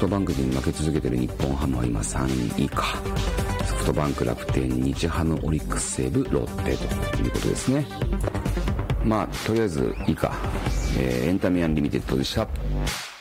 トバンクに負け続けてる日本ハムは今3位以下、ソフトバンク、楽天、日ハム、オリックス、西武、ロッテということですね。まあとりあえず以下、エンタメアンリミテッドでした。